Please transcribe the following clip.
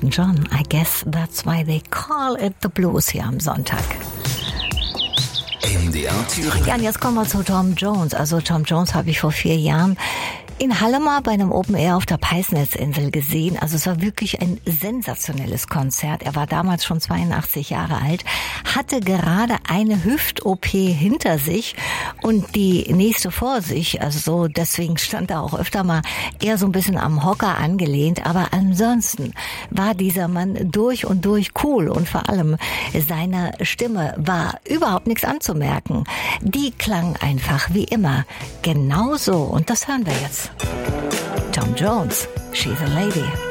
Elton John. I guess that's why they call it the blues hier am Sonntag. MDR Thüringen. Ja, und jetzt kommen wir zu Tom Jones. Also Tom Jones habe ich vor 4 Jahren in Halle mal bei einem Open Air auf der Peisnitzinsel gesehen. Also es war wirklich ein sensationelles Konzert. Er war damals schon 82 Jahre alt, hatte gerade eine Hüft-OP hinter sich und die nächste vor sich. Also so, deswegen stand er auch öfter mal eher so ein bisschen am Hocker angelehnt. Aber ansonsten war dieser Mann durch und durch cool und vor allem seiner Stimme war überhaupt nichts anzumerken. Die klang einfach wie immer genauso und das hören wir jetzt. Tom Jones, She's a Lady.